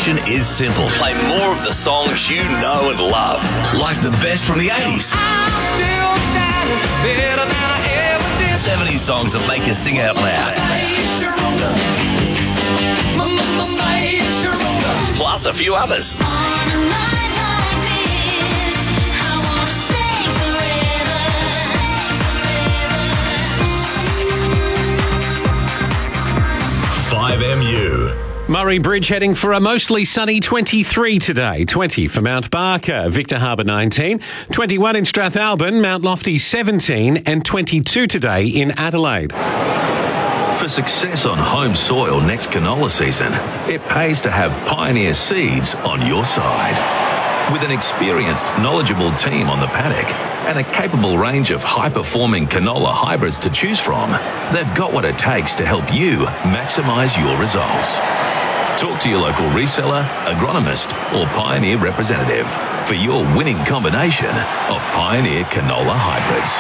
selection is simple. Play more of the songs you know and love, like the best from the 80s. 70s songs that make you sing out loud. Plus a few others. 5MU. Murray Bridge heading for a mostly sunny 23 today. 20 for Mount Barker, Victor Harbour 19, 21 in Strathalbyn, Mount Lofty 17 and 22 today in Adelaide. For success on home soil next canola season, it pays to have Pioneer Seeds on your side. With an experienced, knowledgeable team on the paddock and a capable range of high-performing canola hybrids to choose from, they've got what it takes to help you maximise your results. Talk to your local reseller, agronomist or Pioneer representative for your winning combination of Pioneer canola hybrids.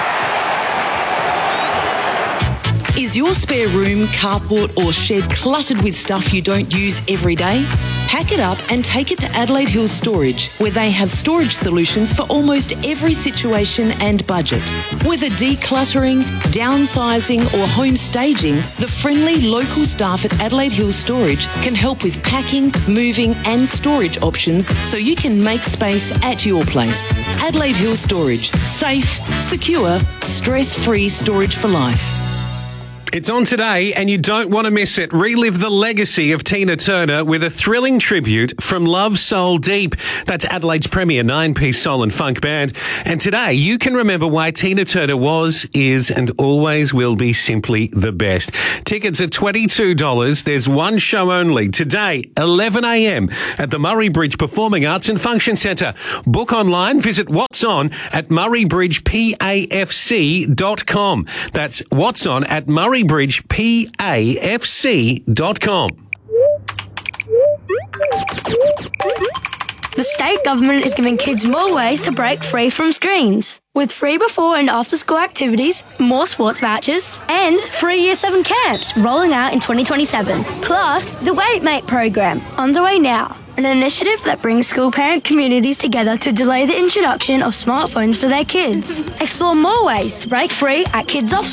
Is your spare room, carport or shed cluttered with stuff you don't use every day? Pack it up and take it to Adelaide Hills Storage, where they have storage solutions for almost every situation and budget. Whether decluttering, downsizing or home staging, the friendly local staff at Adelaide Hills Storage can help with packing, moving and storage options so you can make space at your place. Adelaide Hills Storage. Safe, secure, stress-free storage for life. It's on today and you don't want to miss it. Relive the legacy of Tina Turner with a thrilling tribute from Love Soul Deep. That's Adelaide's premier 9-piece soul and funk band. And today you can remember why Tina Turner was, is and always will be simply the best. Tickets are $22. There's one show only today, 11 a.m. at the Murray Bridge Performing Arts and Function Centre. Book online. Visit What's On at murraybridgepafc.com. That's What's On at murraybridgepafc.com. The state government is giving kids more ways to break free from screens. With free before and after school activities, more sports vouchers, and free Year 7 camps rolling out in 2027. Plus, the Wait Mate program, underway now. An initiative that brings school parent communities together to delay the introduction of smartphones for their kids. Explore more ways to break free at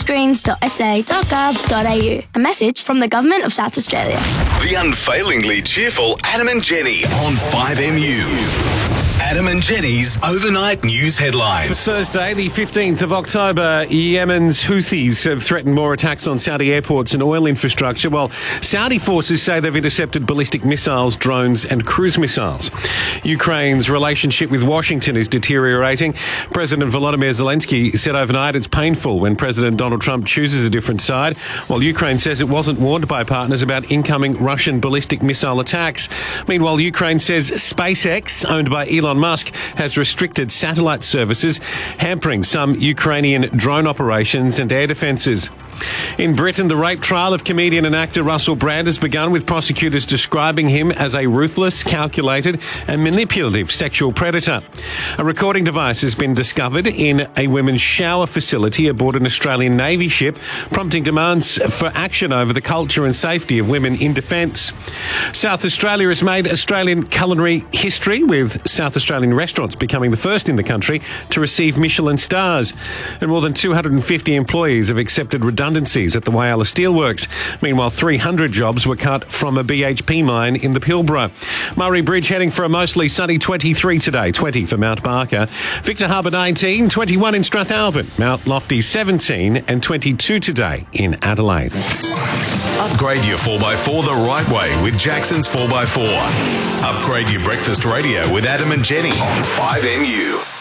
kidsoffscreens.sa.gov.au. A message from the Government of South Australia. The unfailingly cheerful Adam and Jenny on 5MU. Adam and Jenny's overnight news headlines. For Thursday, the 15th of October, Yemen's Houthis have threatened more attacks on Saudi airports and oil infrastructure, while Saudi forces say they've intercepted ballistic missiles, drones and cruise missiles. Ukraine's relationship with Washington is deteriorating. President Volodymyr Zelensky said overnight it's painful when President Donald Trump chooses a different side, while Ukraine says it wasn't warned by partners about incoming Russian ballistic missile attacks. Meanwhile, Ukraine says SpaceX, owned by Elon Musk, has restricted satellite services, hampering some Ukrainian drone operations and air defences. In Britain, the rape trial of comedian and actor Russell Brand has begun, with prosecutors describing him as a ruthless, calculated and manipulative sexual predator. A recording device has been discovered in a women's shower facility aboard an Australian Navy ship, prompting demands for action over the culture and safety of women in defence. South Australia has made Australian culinary history, with South Australian restaurants becoming the first in the country to receive Michelin stars. And more than 250 employees have accepted redundancies at the Whyalla Steelworks. Meanwhile, 300 jobs were cut from a BHP mine in the Pilbara. Murray Bridge heading for a mostly sunny 23 today, 20 for Mount Barker. Victor Harbour 19, 21 in Strathalbyn, Mount Lofty 17 and 22 today in Adelaide. Upgrade your 4x4 the right way with Jackson's 4x4. Upgrade your breakfast radio with Adam and Jenny on 5MU.